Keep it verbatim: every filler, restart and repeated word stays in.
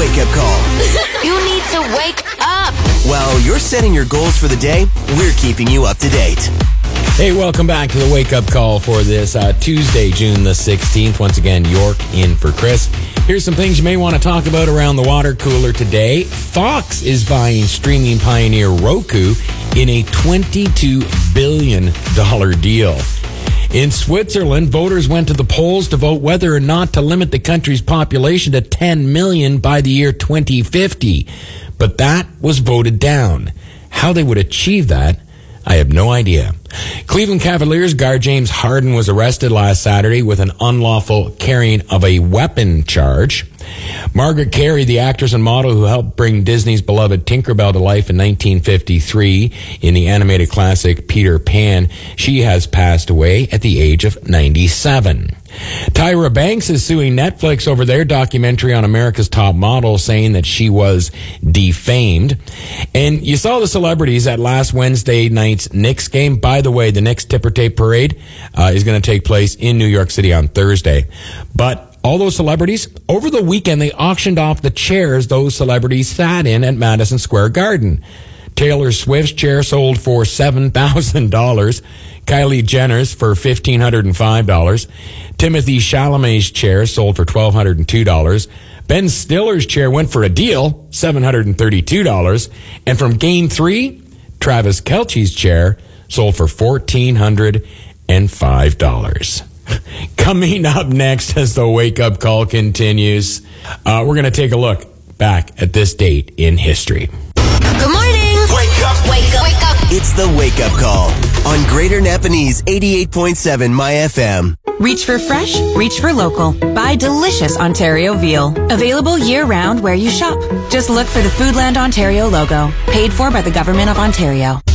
wake-up call. You need to wake up. While you're setting your goals for the day, we're keeping you up to date. Hey, welcome back to the wake-up call for this uh, Tuesday, June the sixteenth. Once again, York in for Chris. Here's some things you may want to talk about around the water cooler today. Fox is buying streaming pioneer Roku in a twenty-two billion dollars deal. In Switzerland, voters went to the polls to vote whether or not to limit the country's population to ten million by the year twenty fifty. But that was voted down. How they would achieve that, I have no idea. Cleveland Cavaliers guard James Harden was arrested last Saturday with an unlawful carrying of a weapon charge. Margaret Carey, the actress and model who helped bring Disney's beloved Tinkerbell to life in nineteen fifty-three in the animated classic Peter Pan, she has passed away at the age of ninety-seven. Tyra Banks is suing Netflix over their documentary on America's Top Model, saying that she was defamed. And you saw the celebrities at last Wednesday night's Knicks game. By the way, the Knicks Tipper Tape Parade uh, is going to take place in New York City on Thursday. But all those celebrities, over the weekend, they auctioned off the chairs those celebrities sat in at Madison Square Garden. Taylor Swift's chair sold for seven thousand dollars. Kylie Jenner's for one thousand five hundred five dollars. Timothy Chalamet's chair sold for one thousand two hundred two dollars. Ben Stiller's chair went for a deal, seven hundred thirty-two dollars. And from Game three, Travis Kelce's chair sold for one thousand four hundred five dollars. Coming up next as the wake-up call continues, uh, we're going to take a look back at this date in history. Good morning. Wake up. Wake up. Wake up. It's the wake-up call on Greater Napanese eighty-eight point seven My F M. Reach for fresh, reach for local. Buy delicious Ontario veal. Available year-round where you shop. Just look for the Foodland Ontario logo. Paid for by the Government of Ontario.